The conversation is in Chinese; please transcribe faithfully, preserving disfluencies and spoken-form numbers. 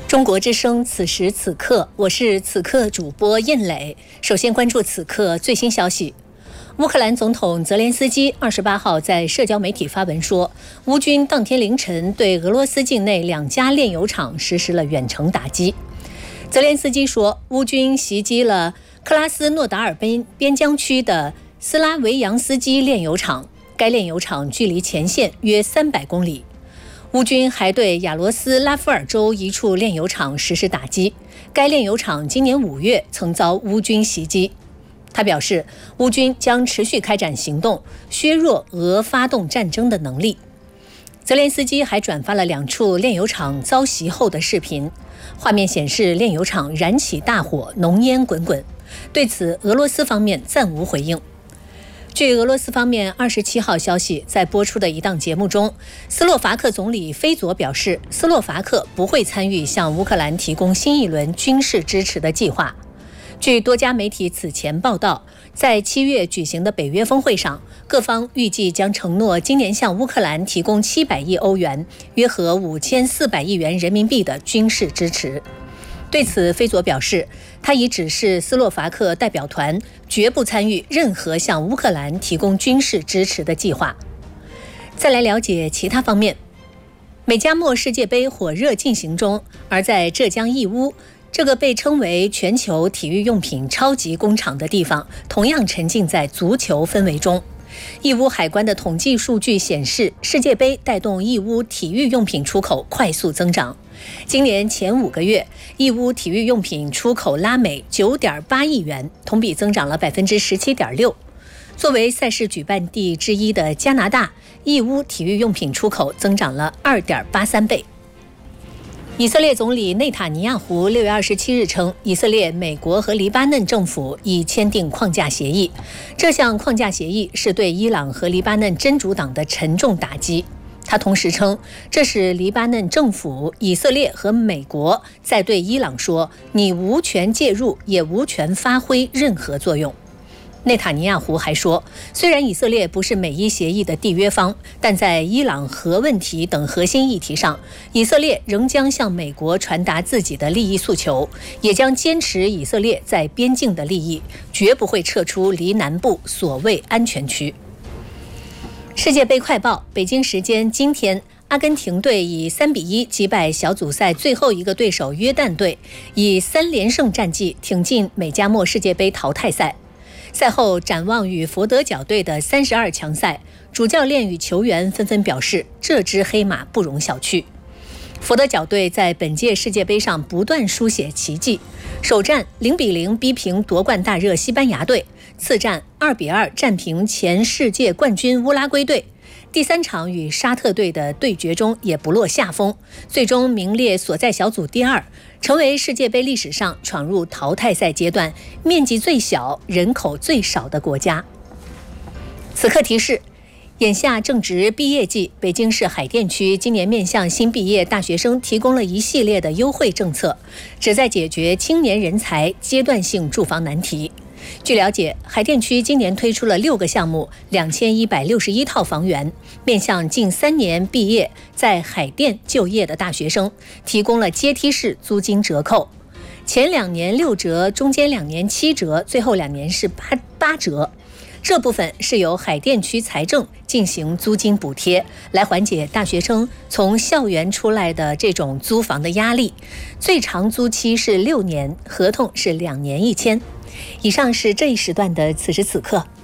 中国之声，此时此刻，我是此刻主播印磊。首先关注此刻最新消息。乌克兰总统泽连斯基二十八号在社交媒体发文说，乌军当天凌晨对俄罗斯境内两家炼油厂实施了远程打击。泽连斯基说，乌军袭击了克拉斯诺达尔边边疆区的斯拉维扬斯基炼油厂，该炼油厂距离前线约三百公里。乌军还对亚罗斯拉夫尔州一处炼油厂实施打击，该炼油厂今年五月曾遭乌军袭击。他表示，乌军将持续开展行动，削弱俄发动战争的能力。泽连斯基还转发了两处炼油厂遭袭后的视频，画面显示炼油厂燃起大火，浓烟滚滚。对此，俄罗斯方面暂无回应。据俄罗斯方面二十七号消息，在播出的一档节目中，斯洛伐克总理菲佐表示，斯洛伐克不会参与向乌克兰提供新一轮军事支持的计划。据多家媒体此前报道，在七月举行的北约峰会上，各方预计将承诺今年向乌克兰提供七百亿欧元，约合五千四百亿元人民币的军事支持。对此，菲佐表示，他已指示斯洛伐克代表团绝不参与任何向乌克兰提供军事支持的计划。再来了解其他方面，美加墨世界杯火热进行中，而在浙江义乌，这个被称为全球体育用品超级工厂的地方，同样沉浸在足球氛围中。义乌海关的统计数据显示，世界杯带动义乌体育用品出口快速增长。今年前五个月，义乌体育用品出口拉美 九点八亿元，同比增长了 百分之十七点六。作为赛事举办地之一的加拿大，义乌体育用品出口增长了 二点八三倍。以色列总理内塔尼亚胡六月二十七日称，以色列、美国和黎巴嫩政府已签订框架协议，这项框架协议是对伊朗和黎巴嫩真主党的沉重打击。他同时称，这使黎巴嫩政府、以色列和美国在对伊朗说，你无权介入，也无权发挥任何作用。内塔尼亚胡还说，虽然以色列不是美伊协议的缔约方，但在伊朗核问题等核心议题上，以色列仍将向美国传达自己的利益诉求，也将坚持以色列在边境的利益，绝不会撤出离南部所谓安全区。世界杯快报，北京时间今天，阿根廷队以三比一击败小组赛最后一个对手约旦队，以三连胜战绩挺进美加墨世界杯淘汰赛。赛后展望与佛得角队的三十二强赛，主教练与球员纷纷表示，这支黑马不容小觑。佛得角队在本届世界杯上不断书写奇迹，首战零比零逼平夺冠大热西班牙队，次战二比二战平前世界冠军乌拉圭队，第三场与沙特队的对决中也不落下风，最终名列所在小组第二，成为世界杯历史上闯入淘汰赛阶段面积最小、人口最少的国家。此刻提示，眼下正值毕业季，北京市海淀区今年面向新毕业大学生提供了一系列的优惠政策，旨在解决青年人才阶段性住房难题。据了解，海淀区今年推出了六个项目，两千一百六十一套房源，面向近三年毕业在海淀就业的大学生，提供了阶梯式租金折扣，前两年六折，中间两年七折，最后两年是八八折。这部分是由海淀区财政进行租金补贴，来缓解大学生从校园出来的这种租房的压力。最长租期是六年，合同是两年一签。以上是这一时段的此时此刻。